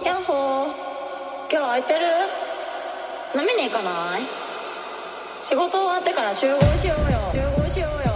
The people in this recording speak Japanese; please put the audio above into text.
ヤッホー、今日空いてる？飲みに行かない？仕事終わってから集合しようよ。